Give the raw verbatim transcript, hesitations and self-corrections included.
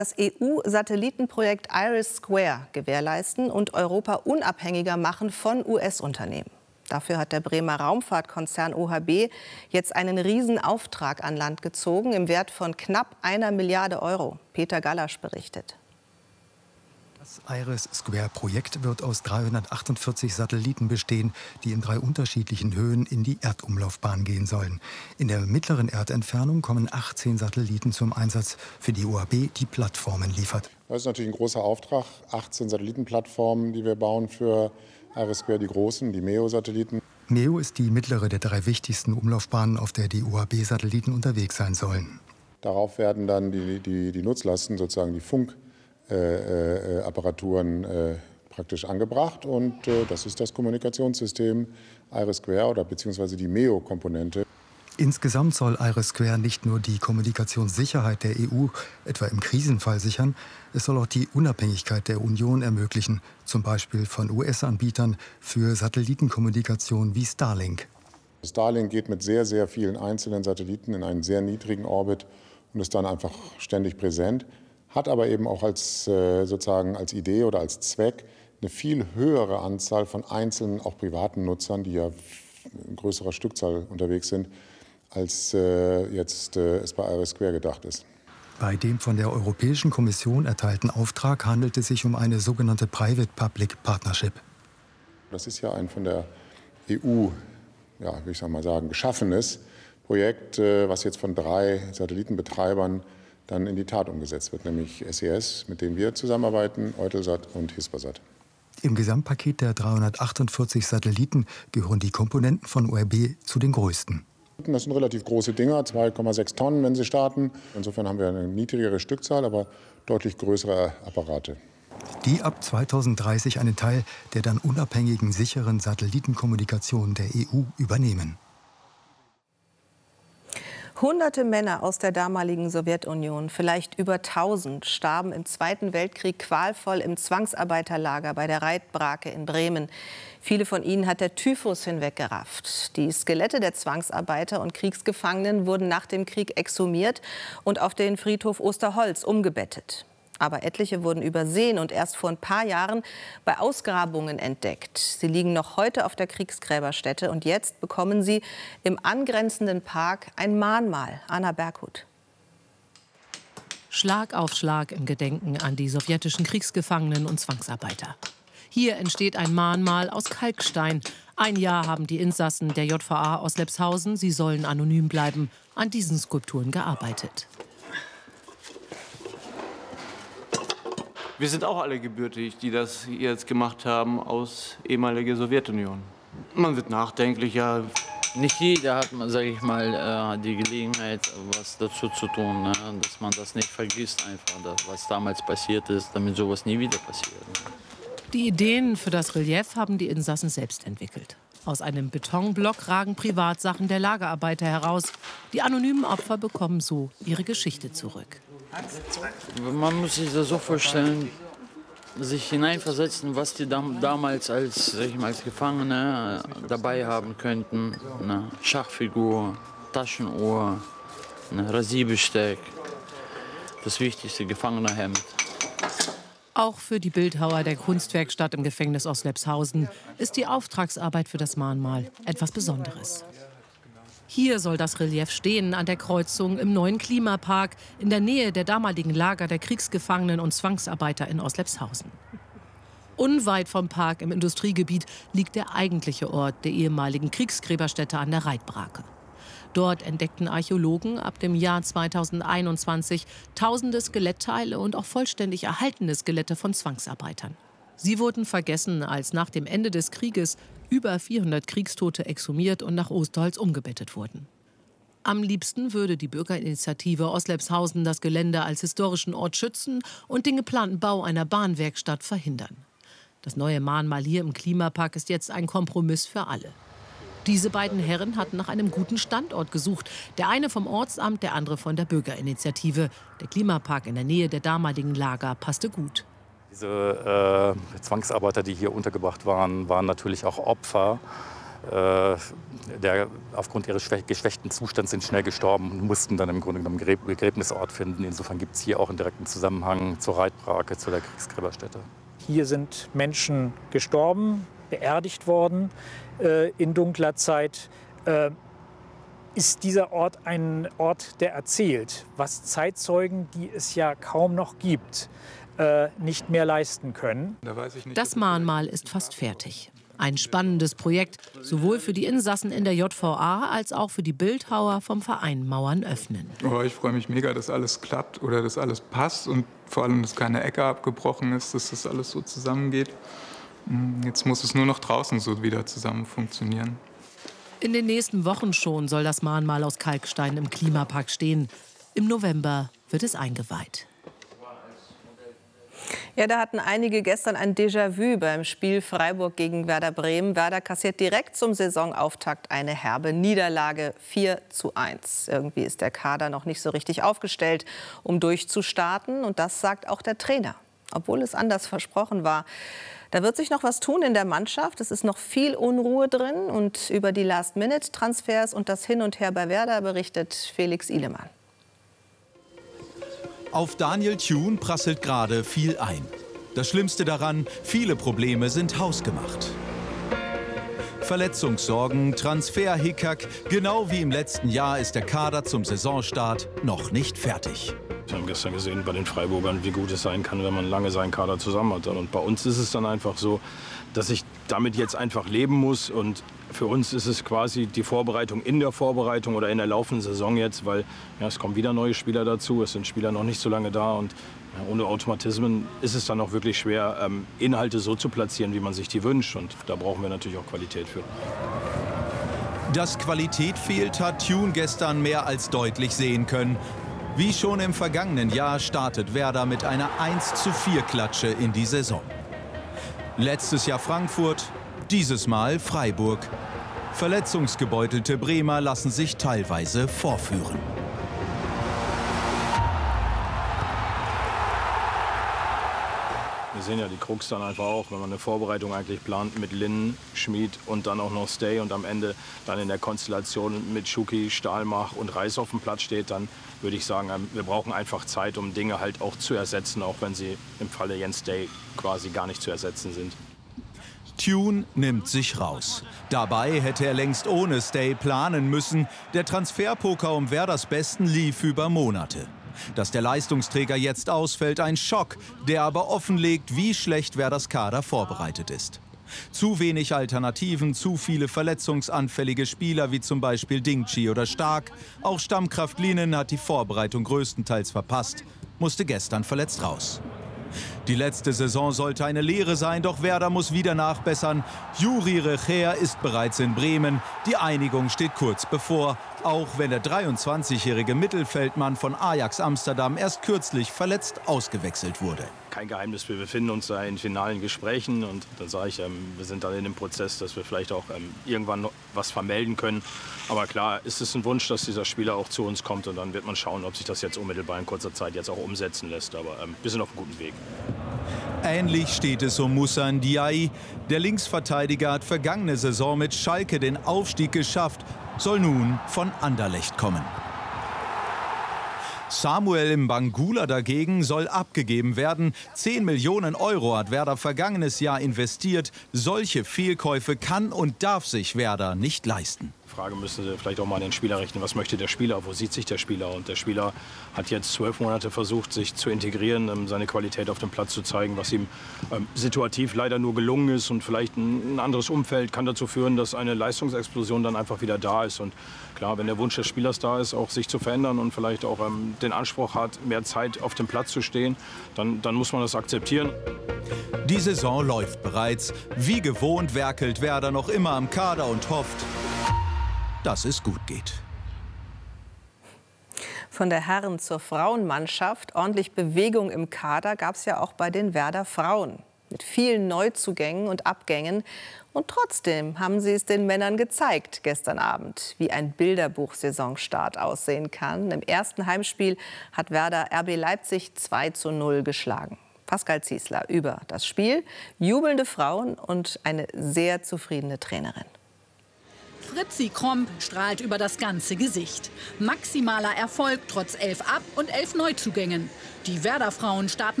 Das E U-Satellitenprojekt IRIS² gewährleisten und Europa unabhängiger machen von U S-Unternehmen. Dafür hat der Bremer Raumfahrtkonzern O H B jetzt einen Riesenauftrag an Land gezogen im Wert von knapp einer Milliarde Euro. Peter Gallasch berichtet. Das IRIS²-Projekt wird aus dreihundertachtundvierzig Satelliten bestehen, die in drei unterschiedlichen Höhen in die Erdumlaufbahn gehen sollen. In der mittleren Erdentfernung kommen achtzehn Satelliten zum Einsatz, für die O H B die Plattformen liefert. Das ist natürlich ein großer Auftrag. achtzehn Satellitenplattformen, die wir bauen für IRIS², die großen, die MEO-Satelliten. MEO ist die mittlere der drei wichtigsten Umlaufbahnen, auf der die O H B-Satelliten unterwegs sein sollen. Darauf werden dann die, die, die Nutzlasten, sozusagen die Funkapparaturen, äh, äh, praktisch angebracht. Und äh, das ist das Kommunikationssystem IRIS² oder beziehungsweise die MEO-Komponente. Insgesamt soll IRIS² nicht nur die Kommunikationssicherheit der E U, etwa im Krisenfall, sichern, es soll auch die Unabhängigkeit der Union ermöglichen, zum Beispiel von U S-Anbietern für Satellitenkommunikation wie Starlink. Starlink geht mit sehr, sehr vielen einzelnen Satelliten in einen sehr niedrigen Orbit und ist dann einfach ständig präsent, hat aber eben auch als, äh, sozusagen als Idee oder als Zweck eine viel höhere Anzahl von einzelnen, auch privaten Nutzern, die ja in größerer Stückzahl unterwegs sind, als äh, jetzt äh, es bei IRIS² gedacht ist. Bei dem von der Europäischen Kommission erteilten Auftrag handelt es sich um eine sogenannte Private-Public Partnership. Das ist ja ein von der E U, ja, will ich mal sagen, geschaffenes Projekt, äh, was jetzt von drei Satellitenbetreibern dann in die Tat umgesetzt wird, nämlich S E S, mit dem wir zusammenarbeiten, Eutelsat und Hispasat. Im Gesamtpaket der dreihundertachtundvierzig Satelliten gehören die Komponenten von O H B zu den größten. Das sind relativ große Dinger, zwei Komma sechs Tonnen, wenn sie starten. Insofern haben wir eine niedrigere Stückzahl, aber deutlich größere Apparate. Die ab zweitausenddreißig einen Teil der dann unabhängigen, sicheren Satellitenkommunikation der E U übernehmen. Hunderte Männer aus der damaligen Sowjetunion, vielleicht über tausend, starben im Zweiten Weltkrieg qualvoll im Zwangsarbeiterlager bei der Reitbrake in Bremen. Viele von ihnen hat der Typhus hinweggerafft. Die Skelette der Zwangsarbeiter und Kriegsgefangenen wurden nach dem Krieg exhumiert und auf den Friedhof Osterholz umgebettet. Aber etliche wurden übersehen und erst vor ein paar Jahren bei Ausgrabungen entdeckt. Sie liegen noch heute auf der Kriegsgräberstätte und jetzt bekommen sie im angrenzenden Park ein Mahnmal. Anna Berghut. Schlag auf Schlag im Gedenken an die sowjetischen Kriegsgefangenen und Zwangsarbeiter. Hier entsteht ein Mahnmal aus Kalkstein. Ein Jahr haben die Insassen der J V A aus Lepshausen, sie sollen anonym bleiben, an diesen Skulpturen gearbeitet. Wir sind auch alle gebürtig, die das jetzt gemacht haben, aus ehemaliger Sowjetunion. Man wird nachdenklicher. Nicht jeder hat, sage ich mal, die Gelegenheit, was dazu zu tun, ne? Dass man das nicht vergisst, einfach, was damals passiert ist, damit sowas nie wieder passiert. Die Ideen für das Relief haben die Insassen selbst entwickelt. Aus einem Betonblock ragen Privatsachen der Lagerarbeiter heraus. Die anonymen Opfer bekommen so ihre Geschichte zurück. Man muss sich das so vorstellen, sich hineinversetzen, was die dam damals als, sag ich mal, als Gefangene dabei haben könnten. Eine Schachfigur, Taschenuhr, ein Rasierbesteck, das wichtigste Gefangenerhemd. Auch für die Bildhauer der Kunstwerkstatt im Gefängnis Lepshausen ist die Auftragsarbeit für das Mahnmal etwas Besonderes. Hier soll das Relief stehen, an der Kreuzung im neuen Klimapark, in der Nähe der damaligen Lager der Kriegsgefangenen und Zwangsarbeiter in Ostlepshausen. Unweit vom Park im Industriegebiet liegt der eigentliche Ort der ehemaligen Kriegsgräberstätte an der Reitbrake. Dort entdeckten Archäologen ab dem Jahr zweitausendeinundzwanzig tausende Skelettteile und auch vollständig erhaltene Skelette von Zwangsarbeitern. Sie wurden vergessen, als nach dem Ende des Krieges über vierhundert Kriegstote exhumiert und nach Osterholz umgebettet wurden. Am liebsten würde die Bürgerinitiative Ostlepshausen das Gelände als historischen Ort schützen und den geplanten Bau einer Bahnwerkstatt verhindern. Das neue Mahnmal hier im Klimapark ist jetzt ein Kompromiss für alle. Diese beiden Herren hatten nach einem guten Standort gesucht. Der eine vom Ortsamt, der andere von der Bürgerinitiative. Der Klimapark in der Nähe der damaligen Lager passte gut. Diese äh, Zwangsarbeiter, die hier untergebracht waren, waren natürlich auch Opfer äh, der, aufgrund ihres geschwächten Zustands sind schnell gestorben und mussten dann im Grunde genommen einen Begräbnisort finden. Insofern gibt es hier auch einen direkten Zusammenhang zur Reitbrake, zu der Kriegsgräberstätte. Hier sind Menschen gestorben, beerdigt worden äh, in dunkler Zeit. Äh, ist dieser Ort ein Ort, der erzählt, was Zeitzeugen, die es ja kaum noch gibt, äh, nicht mehr leisten können? Das Mahnmal ist fast fertig. Ein spannendes Projekt, sowohl für die Insassen in der J V A als auch für die Bildhauer vom Verein Mauern öffnen. Oh, ich freue mich mega, dass alles klappt oder dass alles passt und vor allem, dass keine Ecke abgebrochen ist, dass das alles so zusammengeht. Jetzt muss es nur noch draußen so wieder zusammen funktionieren. In den nächsten Wochen schon soll das Mahnmal aus Kalkstein im Klimapark stehen. Im November wird es eingeweiht. Ja, da hatten einige gestern ein Déjà-vu beim Spiel Freiburg gegen Werder Bremen. Werder kassiert direkt zum Saisonauftakt eine herbe Niederlage, vier zu eins. Irgendwie ist der Kader noch nicht so richtig aufgestellt, um durchzustarten. Und das sagt auch der Trainer, obwohl es anders versprochen war. Da wird sich noch was tun in der Mannschaft. Es ist noch viel Unruhe drin. Und über die Last-Minute-Transfers und das Hin und Her bei Werder berichtet Felix Ihlemann. Auf Daniel Thune prasselt gerade viel ein. Das Schlimmste daran, viele Probleme sind hausgemacht. Verletzungssorgen, Transfer-Hickhack, genau wie im letzten Jahr ist der Kader zum Saisonstart noch nicht fertig. Wir haben gestern gesehen bei den Freiburgern, wie gut es sein kann, wenn man lange seinen Kader zusammen hat. Und bei uns ist es dann einfach so, dass ich damit jetzt einfach leben muss. Und für uns ist es quasi die Vorbereitung in der Vorbereitung oder in der laufenden Saison jetzt, weil ja, es kommen wieder neue Spieler dazu. Es sind Spieler noch nicht so lange da. Und ja, ohne Automatismen ist es dann auch wirklich schwer, ähm, Inhalte so zu platzieren, wie man sich die wünscht. Und da brauchen wir natürlich auch Qualität für. Dass Qualität fehlt, hat Thune gestern mehr als deutlich sehen können. Wie schon im vergangenen Jahr startet Werder mit einer eins zu vier Klatsche in die Saison. Letztes Jahr Frankfurt, dieses Mal Freiburg. Verletzungsgebeutelte Bremer lassen sich teilweise vorführen. Wir sehen ja die Krux dann einfach auch, wenn man eine Vorbereitung eigentlich plant mit Linn, Schmid und dann auch noch Stay und am Ende dann in der Konstellation mit Schuki, Stahlmach und Reis auf dem Platz steht, dann würde ich sagen, wir brauchen einfach Zeit, um Dinge halt auch zu ersetzen, auch wenn sie im Falle Jens Stay quasi gar nicht zu ersetzen sind. Thune nimmt sich raus. Dabei hätte er längst ohne Stay planen müssen. Der Transferpoker um Werders Besten lief über Monate. Dass der Leistungsträger jetzt ausfällt, ein Schock, der aber offenlegt, wie schlecht Werders Kader vorbereitet ist. Zu wenig Alternativen, zu viele verletzungsanfällige Spieler wie zum Beispiel Dingchi oder Stark. Auch Stammkraft Linen hat die Vorbereitung größtenteils verpasst, musste gestern verletzt raus. Die letzte Saison sollte eine Lehre sein, doch Werder muss wieder nachbessern. Juri Recher ist bereits in Bremen. Die Einigung steht kurz bevor, auch wenn der dreiundzwanzigjährige Mittelfeldmann von Ajax Amsterdam erst kürzlich verletzt ausgewechselt wurde. Kein Geheimnis, wir befinden uns da in finalen Gesprächen und dann sage ich, ähm, wir sind dann in dem Prozess, dass wir vielleicht auch ähm, irgendwann noch was vermelden können. Aber klar ist es ein Wunsch, dass dieser Spieler auch zu uns kommt und dann wird man schauen, ob sich das jetzt unmittelbar in kurzer Zeit jetzt auch umsetzen lässt. Aber ähm, wir sind auf einem guten Weg. Ähnlich steht es um Moussa Ndiaye. Der Linksverteidiger hat vergangene Saison mit Schalke den Aufstieg geschafft, soll nun von Anderlecht kommen. Samuel Mbangula dagegen soll abgegeben werden. zehn Millionen Euro hat Werder vergangenes Jahr investiert. Solche Fehlkäufe kann und darf sich Werder nicht leisten. Frage müssen Sie vielleicht auch mal an den Spieler richten. Was möchte der Spieler? Wo sieht sich der Spieler? Und der Spieler hat jetzt zwölf Monate versucht, sich zu integrieren, seine Qualität auf dem Platz zu zeigen, was ihm ähm, situativ leider nur gelungen ist. Und vielleicht ein, ein anderes Umfeld kann dazu führen, dass eine Leistungsexplosion dann einfach wieder da ist. Und klar, wenn der Wunsch des Spielers da ist, auch sich zu verändern und vielleicht auch ähm, den Anspruch hat, mehr Zeit auf dem Platz zu stehen, dann, dann muss man das akzeptieren. Die Saison läuft bereits. Wie gewohnt werkelt Werder noch immer am Kader und hofft, dass es gut geht. Von der Herren- zur Frauenmannschaft. Ordentlich Bewegung im Kader gab es ja auch bei den Werder Frauen. Mit vielen Neuzugängen und Abgängen. Und trotzdem haben sie es den Männern gezeigt gestern Abend, wie ein Bilderbuch-Saisonstart aussehen kann. Im ersten Heimspiel hat Werder R B Leipzig zwei zu null geschlagen. Pascal Ziesler über das Spiel, jubelnde Frauen und eine sehr zufriedene Trainerin. Fritzi Kromp strahlt über das ganze Gesicht. Maximaler Erfolg trotz elf Ab- und elf Neuzugängen. Die Werder-Frauen starten